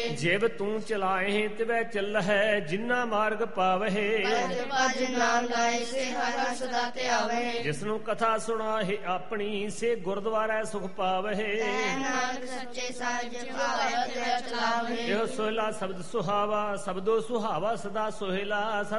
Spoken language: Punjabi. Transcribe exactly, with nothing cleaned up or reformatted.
ਜਿਵ ਤੂੰ ਚਲਾਏ ਤਿਵੈ ਚੱਲਹਿ ਜਿਨਾ ਮਾਰਗ ਪਾਵਹਿ। ਭਜ ਨਾਮ ਲਾਏ ਸੇ ਹਰਿ ਹਰਿ ਸਦਾ ਧਿਆਵਹਿ। ਜਿਸਨੂੰ ਕਥਾ ਸੁਣਾਏ ਆਪਣੀ ਸੇ ਗੁਰਦੁਆਰਾ ਸੁਖ ਪਾਵਹਿ। ਨਾਨਕ ਸੱਚੇ ਸਾਜ ਭਾਵ ਤਿਵੈ ਚਲਾਵਹਿ। ਇਹੋ ਸੋਹਿਲਾ ਸ਼ਬਦ ਸੁਹਾਵਾ, ਸ਼ਬਦੋ ਸੁਹਾਵਾ ਸਦਾ ਸੋਹਿਲਾ।